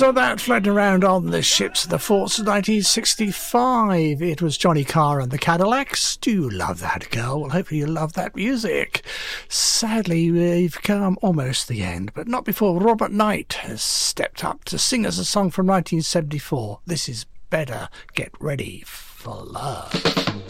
So that floating around on the ships of the forts of 1965. It was Johnny Carr and the Cadillacs. Do you love that, girl? Well, hopefully you love that music. Sadly, we've come almost the end, but not before Robert Knight has stepped up to sing us a song from 1974. This is Better Get Ready for Love.